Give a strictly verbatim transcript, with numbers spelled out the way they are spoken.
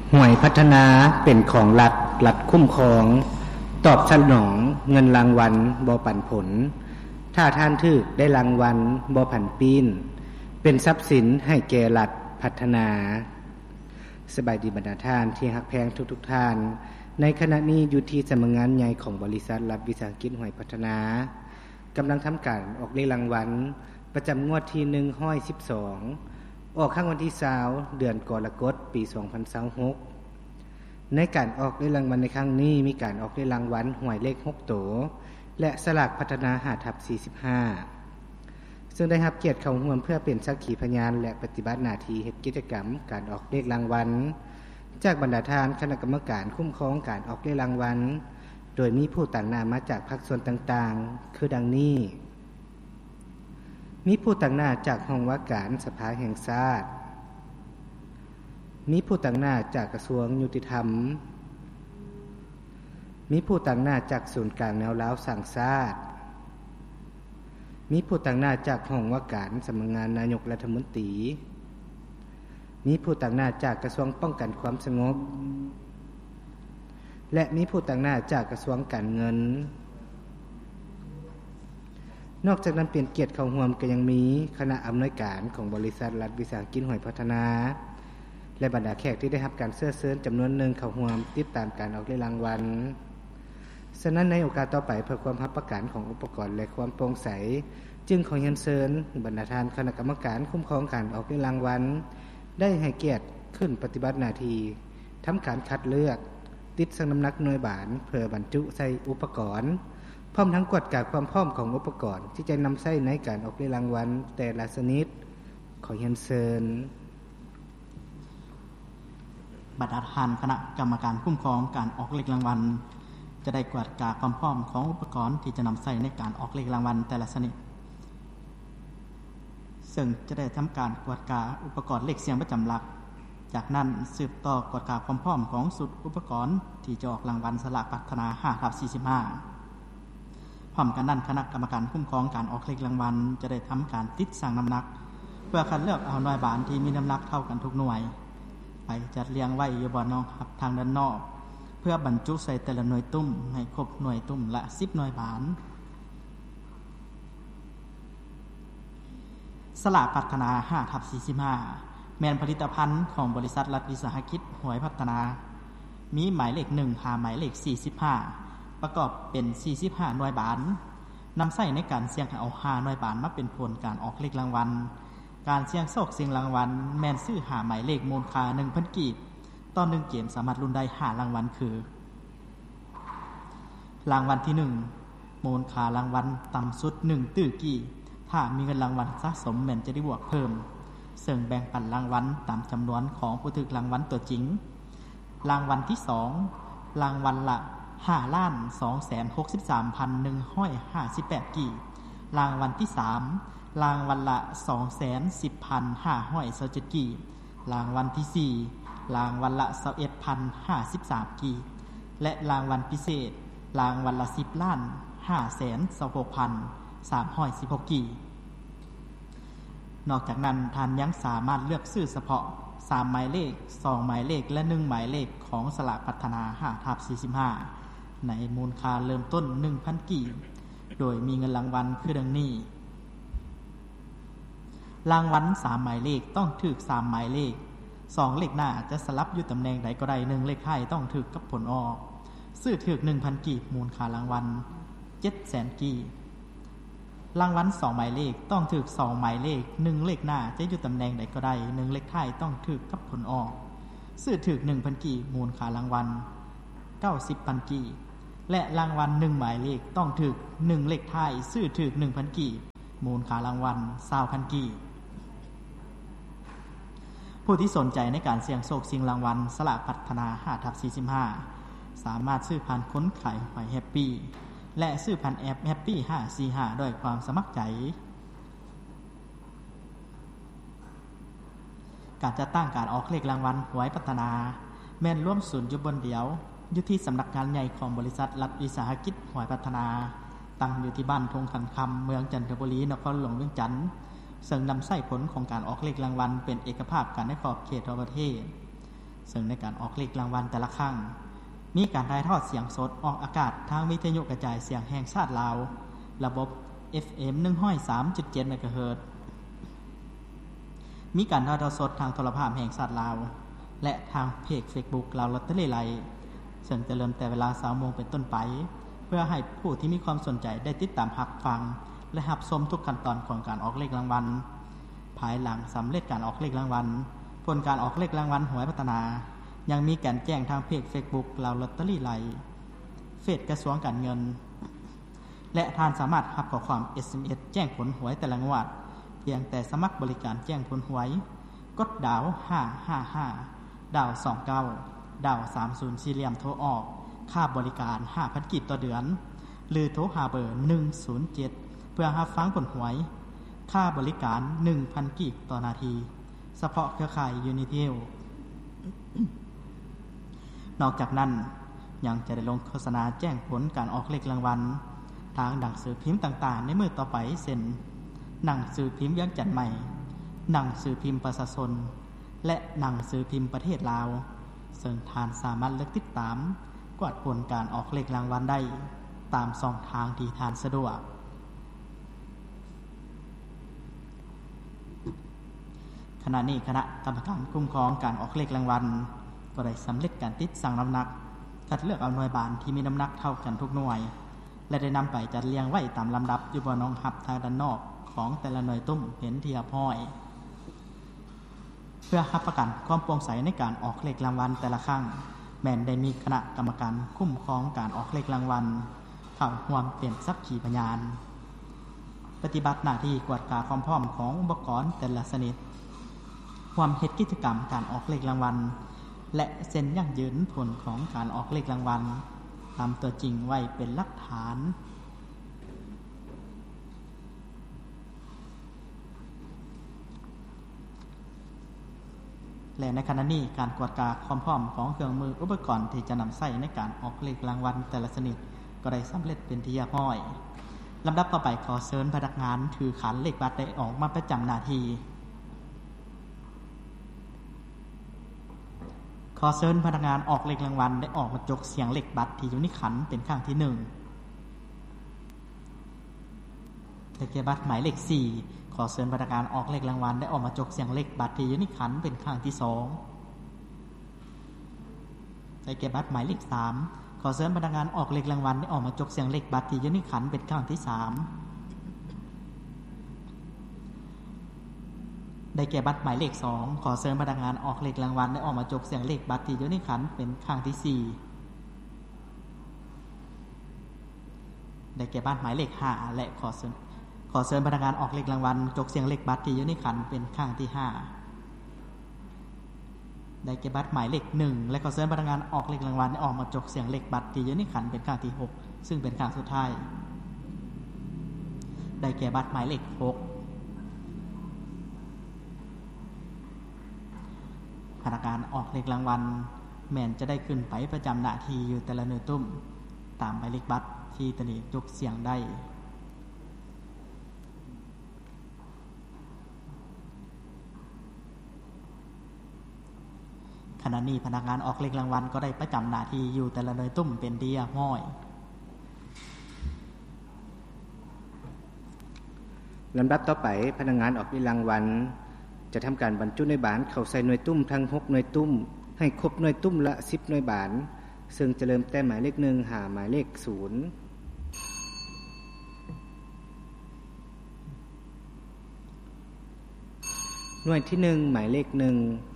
หวยพัฒนาเป็นของรัฐรัฐคุ้มครองตอบสนองเงินรางวัลบ่ปันผลถ้าท่านถึกได้รางวัลบ่ผันปีนเป็นทรัพย์สินให้แก่รัฐพัฒนาสบายดีบรรดาท่านที่ฮักแพงทุกๆท่านในขณะนี้อยู่ที่สำนักงานใหญ่ของบริษัทรัฐวิสาหกิจหวยพัฒนากำลังทำการออกเลขรางวัลประจำงวดที่หนึ่งร้อยสิบสองออกข้างวันที่ยี่สิบเดือนกรกฎาคมปีสองพันยี่สิบหกในการออกเลขรางวัลในครั้งนี้มีการออกเลขรางวัลหวยเลขหกตัวและสลากพัฒนาห้าทับสี่สิบห้าซึ่งได้รับเกียรติเข้าร่วมเพื่อเป็นสักขีพยานและปฏิบัติหน้าที่เฮ็ดกิจกรรมการออกเลขรางวัลจากบรรดาท่านคณะกรรมการคุ้มครองการออกเลขรางวัลโดยมีผู้ต่างหน้ามาจากภาคส่วนต่างๆคือดังนี้มีผู้ต่างหน้าจากห้องว่าการสภาแห่งชาติมีผู้ต่างหน้าจากกระทรวงยุติธรรมมีผู้ต่างหน้าจากศูนย์กลางแนวร้าวสร้างชาติมีผู้ต่างหน้าจากห้องว่าการสำนักงานนายกรัฐมนตรีมีผู้ต่างหน้าจากกระทรวงป้องกันความสงบและมีผู้ต่างหน้าจากกระทรวงการเงินนอกจากนั้นเป็นเกียรติเข้าร่วมก็ยังมีคณะอำนวยการของบริษัทรัฐวิสาหกิจหวยพัฒนาและบรรดาแขกที่ได้รับการเสื้อเชิญจำนวนหนึ่งเข้าร่วมติดตามการออกเลขรางวัลฉะนั้นในโอกาสต่อไปเพื่อความรับประกันของอุปกรณ์และความโปร่งใสจึงขอเรียนเชิญบรรดาท่านคณะกรรมการคุ้มครองการออกเลขรางวัลได้ให้เกียรติขึ้นปฏิบัติหน้าที่ทำการคัดเลือกติดชั่งน้ำหนักหน่วยบานเพื่อบรรจุใส่อุปกรณ์พร้อมทั้งกวดกาความพร้อมของอุปกรณ์ที่จะนำใช้ในการออกเลขรางวัลแต่ละชนิดขอเรียนเชิญบรรดาท่านคณะกรรมการคุ้มครองการออกเลขรางวัลจะได้กวดกาความพร้อมของอุปกรณ์ที่จะนำใช้ในการออกเลขรางวัลแต่ละชนิดซึ่งจะได้ทำการกวดกาอุปกรณ์เลขเสียงประจำหลักจากนั้นสืบต่อกวดกาความพร้อมของสุดอุปกรณ์ที่จะออกรางวัลสลากพัฒนา ห้าทับสี่สิบห้า พร้อมกันนั้นคณะกรรมการคุ้มครองการออกเลขรางวัลจะได้ทำการติดสั่งน้ำหนักเพื่อคัดเลือกเอาหน่วยบานที่มีน้ำหนักเท่ากันทุกหน่วยไปจัดเรียงไว้อยู่บนนอกครับทางด้านนอกเพื่อบรรจุใส่แต่ละหน่วยตุ้มให้ครบหน่วยตุ้มละสิบหน่วยบานสลากพัฒนา ห้าทับสี่สิบห้า แม่นผลิตภัณฑ์ของบริษัทรัฐวิสาหกิจหวยพัฒนามีหมายเลขหนึ่งหาหมายเลขสี่สิบห้าประกอบเป็นสี่สิบห้าหน่วยบานนำใช้ในการเสี่ยงเอาห้าหน่วยบานมาเป็นผลการออกเลขรางวัลการเสี่ยงโชคเสี่ยงรางวัลแม่นซื้อหาหมายเลขมูลค่า หนึ่งพัน กีบต่อหนึ่งเกมสามารถลุ้นได้ห้ารางวัลคือรางวัลที่หนึ่งมูลค่ารางวัลต่ำสุดหนึ่งตื้อกี่ถ้ามีเงินรางวัลสะสมแม่นจะได้บวกเพิ่มซึ่งแบ่งปันรางวัลตามจำนวนของผู้ถูกรางวัลตัวจริงรางวัลที่สองรางวัลละ ห้าล้านสองแสนหกสิบสามพันหนึ่งร้อยห้าสิบแปด กี่รางวัลที่สามรางวัลละ สองแสนสิบพันห้าร้อยยี่สิบเจ็ด กี่รางวัลที่สี่รางวัลละยี่สิบเอ็ดพันห้าสิบสาม กี่และรางวัลพิเศษรางวัลละสิบล้านห้าแสนยี่สิบหกพันสามร้อยสิบหก กี่นอกจากนั้นท่านยังสามารถเลือกซื้อเฉพาะสามหมายเลขสองหมายเลขและหนึ่งหมายเลขของสลากพัฒนา ห้าทับสี่สิบห้า ในมูลค่าเริ่มต้น หนึ่งพัน กี่โดยมีเงินรางวัลคือดังนี้รางวัลสามหมายเลขต้องถูกสามหมายเลขสองเลขหน้าจะสลับอยู่ตำแหน่งใดก็ได้หนึ่งเลขท้ายต้องถูกกับผลออกซื้อถูก หนึ่งพัน กีบมูลค่ารางวัล เจ็ดแสน กีบรางวัลสองหมายเลขต้องถูกสองหมายเลขหนึ่งเลขหน้าจะอยู่ตำแหน่งใดก็ได้หนึ่งเลขท้ายต้องถูกกับผลออกซื้อถูก หนึ่งพัน กีบมูลค่ารางวัล เก้าสิบพัน กีบและรางวัลหนึ่งหมายเลขต้องถูกหนึ่งเลขท้ายซื้อถูก หนึ่งพัน กีบมูลค่ารางวัล ยี่สิบพัน กีบผู้ที่สนใจในการเสี่ยงโชคชิงรางวัลสลากพัฒนา ห้าทับสี่สิบห้า สามารถซื้อผ่านค้นขายหอยแฮปปี้และซื้อผ่านแอปแฮปปี้ห้าสี่ห้าด้วยความสมัครใจการจัดตั้งการออกเลขรางวัลหวยพัฒนาแม่นร่วมศูนย์อยู่บนเดียวอยู่ที่สำนักงานใหญ่ของบริษัทรัฐวิสาหกิจหวยพัฒนาตั้งอยู่ที่บ้านทงขันคำเมืองจันทบุรีนครหลวงเวียงจันทน์ซึ่งนำใช้ผลของการออกเลขรางวัลเป็นเอกภาพกันในขอบเขตทั่วประเทศซึ่งในการออกเลขรางวัลแต่ละครั้งมีการถ่ายทอดเสียงสดออกอากาศทางวิทยุกระจายเสียงแห่งชาติลาวระบบ เอฟ เอ็ม หนึ่งศูนย์สามจุดเจ็ด เมกะเฮิรตซ์มีการถ่ายทอดสดทางโทรภาพแห่งชาติลาวและทางเพจ Facebook ลาวลอตเตอรี่ไลฟ์ซึ่งจะเริ่มแต่เวลา สามโมง เป็นต้นไปเพื่อให้ผู้ที่มีความสนใจได้ติดตามรับฟังและรับชมทุกขั้นตอนของการออกเลขรางวัลภายหลังสำเร็จการออกเลขรางวัลผลการออกเลขรางวัลหวยพัฒนายังมีการแจ้งทางเพจ Facebook ลาวลอตเตอรี่ไลฟ์เฟซกระทรวงการเงินและท่านสามารถรับข้อความ เอส เอ็ม เอส แจ้งผลหวยแต่ละงวดเพียงแต่สมัครบริการแจ้งผลหวยกดดาวห้าห้าห้าดาวสองเก้าดาวสามสิบสี่เหลี่ยมโทรออกค่าบริการ ห้าพัน กีบต่อเดือนหรือโทรหาเบอร์หนึ่งศูนย์เจ็ดเพื่อรับฟังผลหวยค่าบริการ หนึ่งพัน กีบต่อนาทีเฉพาะเครือข่าย Unitel นอกจากนั้นยังจะได้ลงโฆษณาแจ้งผลการออกเลขรางวัลทางหนังสือพิมพ์ต่างๆในมื้อต่อไปเช่นหนังสือพิมพ์เวียงจันทน์ใหม่หนังสือพิมพ์ประชาชนและหนังสือพิมพ์ประเทศลาวซึ่งท่านสามารถเลือกติดตามกวดผลการออกเลขรางวัลได้ตามช่องทางที่ท่านสะดวกขณะนี้คณะกรรมการคุ้มครองการออกเลขรางวัลก็ได้สำเร็จการติดสั่งน้ำหนักคัดเลือกเอาหน่วยบานที่มีน้ำหนักเท่ากันทุกหน่วยและได้นำไปจัดเรียงไว้ตามลำดับอยู่บนน้องหับทางด้านนอกของแต่ละหน่วยตุ้มเห็นเทียบห้อยเพื่อรับประกันความโปร่งใสในการออกเลขรางวัลแต่ละครั้งแม้นได้มีคณะกรรมการคุ้มครองการออกเลขรางวัลเข้าร่วมเป็นสักขีพยานปฏิบัติหน้าที่กวดกาความพร้อมของอุปกรณ์แต่ละชนิดความเฮ็ดกิจกรรมการออกเลขรางวัลและเซ็นยั่งยืนผลของการออกเลขรางวัลตามตัวจริงไว้เป็นหลักฐานและในขณะนี้การกวดกาความพร้อมของเครื่องมืออุปกรณ์ที่จะนำใช้ในการออกเลขรางวัลแต่ละชนิดก็ได้สำเร็จเป็นที่เรียบร้อยลำดับต่อไปขอเชิญพนักงานถือขันเลขบัตรได้ออกมาประจำหน้าที่ขอเชิญพนักงานออกเลขรางวัลได้ออกมาจกเสียงเลขบัตรที่อยู่ในขันเป็นครั้งที่หนึ่งเลขบัตรหมายเลขสี่ขอเชิญพนักงานออกเลขรางวัลได้ออกมาจกเสียงเลขบัตรที่อยู่ในขันเป็นครั้งที่สองเลขบัตรหมายเลขสามขอเชิญพนักงานออกเลขรางวัลได้ออกมาจกเสียงเลขบัตรที่อยู่ในขันเป็นครั้งที่สามได้แก่บัตรหมายเลขสองขอเชิญพนักงานออกเลขรางวัลได้ออกมาจกเสียงเลขบัตรที่อยู่ในขันเป็นครั้งที่สี่ได้แก่บัตรหมายเลขห้าและขอเชิญขอเชิญพนักงานออกเลขรางวัลจกเสียงเลขบัตรที่อยู่ในขันเป็นครั้งที่ห้าได้แก่บัตรหมายเลขหนึ่งและขอเชิญพนักงานออกเลขรางวัลได้ออกมาจกเสียงเลขบัตรที่อยู่ในขันเป็นครั้งที่หกซึ่งเป็นครั้งสุดท้ายได้แก่บัตรหมายเลขหกพนักงานออกเลขรางวัลแม้นจะได้ขึ้นไปประจำหน้าที่อยู่แต่ละหน่วยตุ้มตามหมายเลขบัตรที่ตนเองจกเสียงได้ขณะนี้พนักงานออกเลขรางวัลก็ได้ประจำหน้าที่อยู่แต่ละหน่วยตุ้มเป็นที่เรียบร้อยลำดับต่อไปพนักงานออกเลขรางวัลจะทำการบรรจุหน่วยบานเข้าใส่หน่วยตุ้มทั้งหกหน่วยตุ้มให้ครบหน่วยตุ้มละสิบหน่วยบานซึ่งจะเริ่มแต่หมายเลขหนึ่งหาหมายเลขศูนย์หน่วยที่หนึ่งหมายเลขหนึ่ง